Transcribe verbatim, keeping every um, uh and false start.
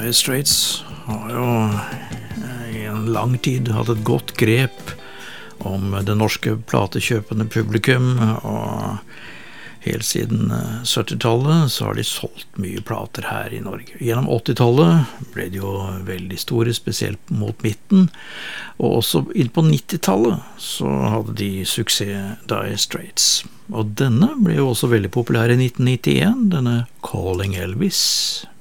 Dire Straits har jo i en lang tid hatt et godt grep om det norske platekjøpende publikum, og helt siden syttitallet så har de solgt mye plater her i Norge. Gjennom åttitallet ble de jo veldig store, spesielt mot midten, og også inn på nittitallet så hadde de suksess, Dire Straits. Og denne ble jo også veldig populær i nitten nittien, denne Calling Elvis.